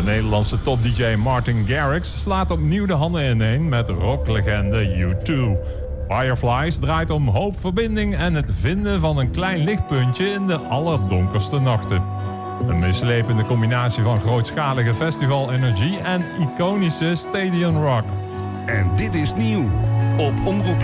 Nederlandse top-dj Martin Garrix slaat opnieuw de handen ineen met rocklegende U2. Fireflies draait om hoop, verbinding en het vinden van een klein lichtpuntje in de allerdonkerste nachten. Een meeslepende combinatie van grootschalige festival-energie en iconische stadion rock. En dit is nieuw op Omroep